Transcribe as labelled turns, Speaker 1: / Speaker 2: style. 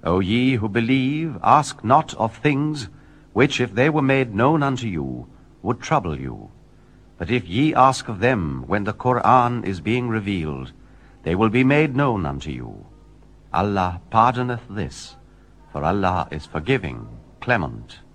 Speaker 1: O ye who believe, ask not of things which, if they were made known unto you, would trouble you. But if ye ask of them when the Qur'an is being revealed, they will be made known unto you. Allah pardoneth this, for Allah is forgiving, clement.